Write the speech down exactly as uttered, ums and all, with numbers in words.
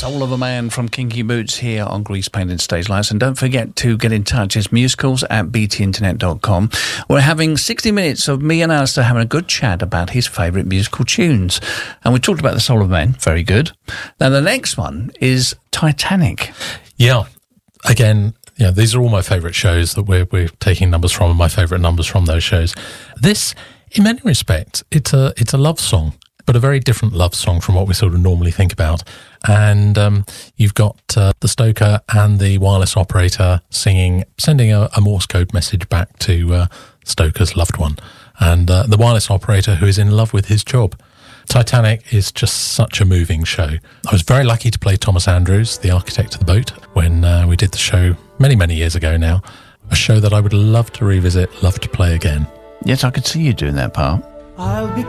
Soul of a Man from Kinky Boots here on Grease Paint and Stage Lights. And don't forget to get in touch. It's musicals at b t internet dot com. We're having sixty minutes of me and Alistair having a good chat about his favourite musical tunes. And we talked about the Soul of a Man. Very good. Now, the next one is Titanic. Yeah. Again, you know, these are all my favourite shows that we're, we're taking numbers from, and my favourite numbers from those shows. This, in many respects, it's a, it's a love song, but a very different love song from what we sort of normally think about. And um, you've got uh, the stoker and the wireless operator singing, sending a, a Morse code message back to uh, Stoker's loved one. And uh, the wireless operator who is in love with his job. Titanic is just such a moving show. I was very lucky to play Thomas Andrews, the architect of the boat, when uh, we did the show many, many years ago now. A show that I would love to revisit, love to play again. Yes, I could see you doing that part. I'll be